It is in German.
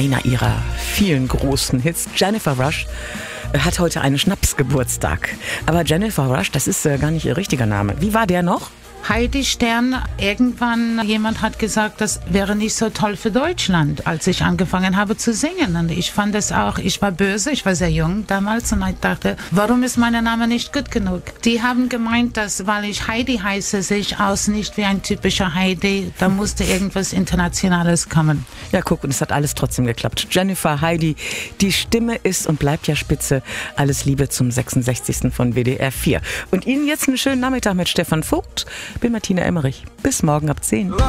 einer ihrer vielen großen Hits, Jennifer Rush, hat heute einen Schnapsgeburtstag. Aber Jennifer Rush, das ist gar nicht ihr richtiger Name. Wie war der noch? Heidi Stern, irgendwann jemand hat gesagt, das wäre nicht so toll für Deutschland, als ich angefangen habe zu singen. Und ich fand es auch, ich war böse, ich war sehr jung damals und ich dachte, warum ist mein Name nicht gut genug? Die haben gemeint, dass, weil ich Heidi heiße, sehe ich aus nicht wie ein typischer Heidi. Da musste irgendwas Internationales kommen. Ja, guck, und es hat alles trotzdem geklappt. Jennifer, Heidi, die Stimme ist und bleibt ja spitze. Alles Liebe zum 66. von WDR 4. Und Ihnen jetzt einen schönen Nachmittag mit Stefan Vogt. Bin Martina Emmerich. Bis morgen ab 10.